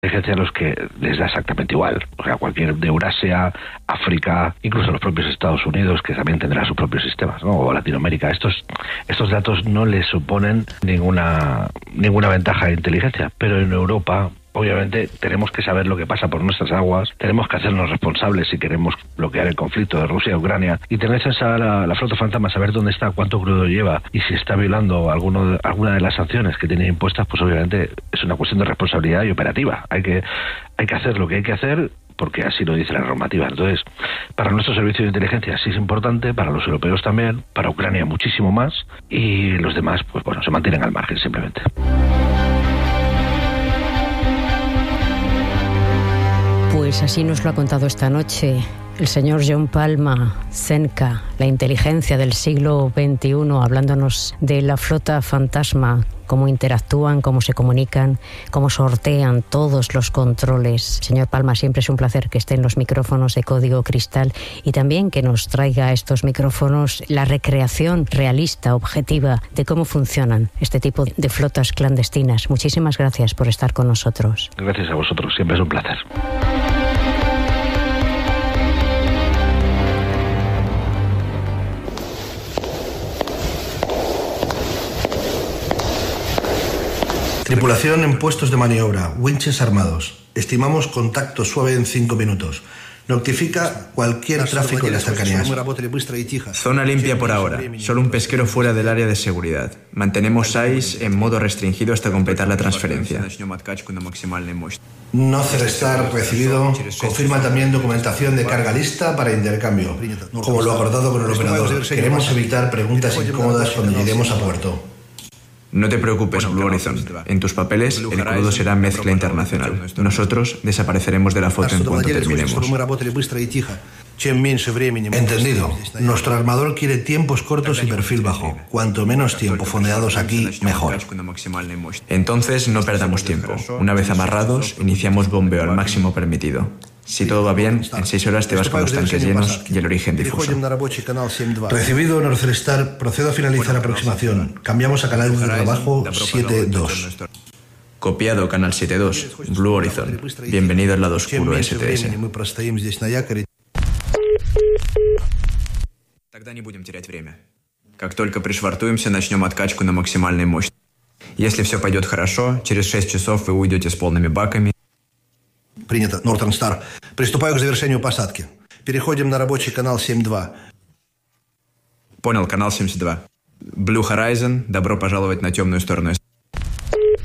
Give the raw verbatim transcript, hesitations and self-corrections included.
inteligencia a los que les da exactamente igual, o sea, cualquier de Eurasia, África, incluso los propios Estados Unidos, que también tendrá sus propios sistemas, ¿no? O Latinoamérica. Estos estos datos no les suponen ninguna ninguna ventaja de inteligencia, pero en Europa, obviamente, tenemos que saber lo que pasa por nuestras aguas, tenemos que hacernos responsables si queremos bloquear el conflicto de Rusia y Ucrania, y tener esa la, la flota fantasma, saber dónde está, cuánto crudo lleva, y si está violando alguno, alguna de las sanciones que tiene impuestas, pues obviamente es una cuestión de responsabilidad y operativa. Hay que, hay que hacer lo que hay que hacer, porque así lo dice la normativa. Entonces, para nuestro servicio de inteligencia sí es importante, para los europeos también, para Ucrania muchísimo más, y los demás, pues bueno, se mantienen al margen simplemente. Pues así nos lo ha contado esta noche el señor John Palma, CENCA, la inteligencia del siglo veintiuno, hablándonos de la flota fantasma, cómo interactúan, cómo se comunican, cómo sortean todos los controles. Señor Palma, siempre es un placer que esté en los micrófonos de Código Cristal y también que nos traiga a estos micrófonos la recreación realista, objetiva, de cómo funcionan este tipo de flotas clandestinas. Muchísimas gracias por estar con nosotros. Gracias a vosotros, siempre es un placer. Tripulación en puestos de maniobra, winches armados. Estimamos contacto suave en cinco minutos. Notifica cualquier tráfico en las cercanías. Zona limpia por ahora. Solo un pesquero fuera del área de seguridad. Mantenemos I C E en modo restringido hasta completar la transferencia. No Celestar recibido. Confirma también documentación de carga lista para intercambio, como lo acordado con el operador. Queremos evitar preguntas incómodas cuando lleguemos a puerto. No te preocupes, Blue Horizon. En tus papeles, el crudo será mezcla internacional. Nosotros desapareceremos de la flota en cuanto terminemos. Entendido. Nuestro armador quiere tiempos cortos y perfil bajo. Cuanto menos tiempo fondeados aquí, mejor. Entonces no perdamos tiempo. Una vez amarrados, iniciamos bombeo al máximo permitido. Si todo va bien, en seis horas te vas con los tanques llenos y el origen difuso. Recibido, Norcelestar. Procedo a finalizar aproximación. Cambiamos a canal de trabajo siete dos. Copiado, canal siete dos. Blue Horizon. Bienvenido al lado oscuro S T S. Тогда не будем терять время. Как только пришвартуемся, начнем откачку на максимальной мощности. Если все пойдет хорошо, через шесть часов вы уйдете с полными баками. Принято, Northern Star. Приступаю к завершению посадки. Переходим на рабочий канал семь два. Понял, канал семьдесят два. Blue Horizon, добро пожаловать на темную сторону.